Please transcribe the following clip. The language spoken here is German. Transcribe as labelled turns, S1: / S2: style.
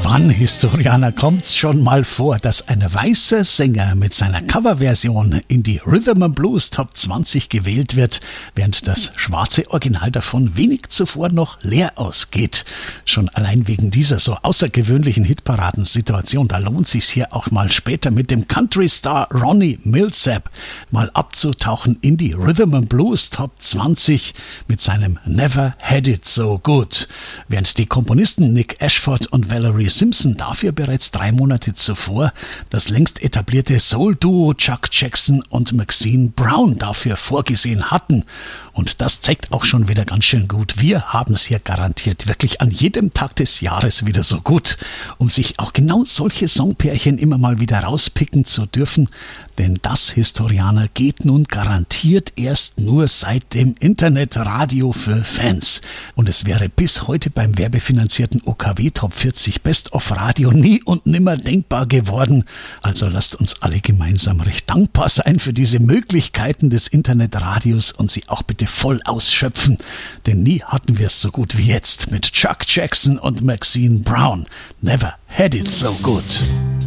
S1: Wann, Historianer, kommt's schon mal vor, dass ein weißer Sänger mit seiner Coverversion in die Rhythm and Blues Top 20 gewählt wird, während das schwarze Original davon wenig zuvor noch leer ausgeht? Schon allein wegen dieser so außergewöhnlichen Hitparadensituation, da lohnt sich's hier auch mal später mit dem Country-Star Ronnie Milsap mal abzutauchen in die Rhythm and Blues Top 20 mit seinem Never Had It So Good. Während die Komponisten Nick Ashford und Valerie Simpson dafür bereits 3 Monate zuvor das längst etablierte Soul-Duo Chuck Jackson und Maxine Brown dafür vorgesehen hatten. Und das zeigt auch schon wieder ganz schön gut. Wir haben es hier garantiert wirklich an jedem Tag des Jahres wieder so gut, um sich auch genau solche Songpärchen immer mal wieder rauspicken zu dürfen. Denn das, Historianer, geht nun garantiert erst nur seit dem Internetradio für Fans. Und es wäre bis heute beim werbefinanzierten OKW Top 40 Best of Radio nie und nimmer denkbar geworden. Also lasst uns alle gemeinsam recht dankbar sein für diese Möglichkeiten des Internetradios und sie auch bitte voll ausschöpfen. Denn nie hatten wir es so gut wie jetzt mit Chuck Jackson und Maxine Brown. Never had it so good.